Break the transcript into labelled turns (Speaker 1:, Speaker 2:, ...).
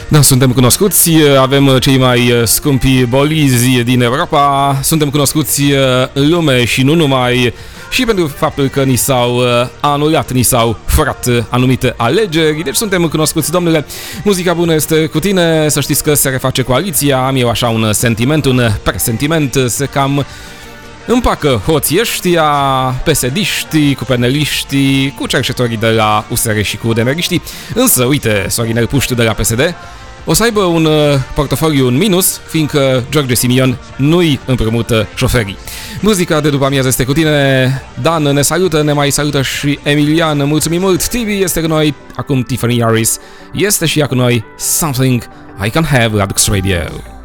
Speaker 1: Da, suntem cunoscuți, avem cei mai scumpi bolizi din Europa, suntem cunoscuți în lume și nu numai, și pentru faptul că ni s-au anulat, ni s-au furat anumite alegeri, deci suntem cunoscuți, domnule. Muzica bună este cu tine, să știți că se reface coaliția, am eu așa un sentiment, un presentiment, se cam împacă hoții ăștia, PSD-știi, cu peneliștii, cu cercetorii de la USR și cu DNR-iștii. Însă, uite, Sorinel Puștiu de la PSD o să aibă un portofoliu în minus, fiindcă George Simion nu-i împrumută șoferii. Muzica de după amiază este cu tine, Dan ne salută, ne mai salută și Emilian, mulțumim mult, Tibi este cu noi, acum Tiffany Harris este și ea cu noi, Something I Can Have la Dux Radio.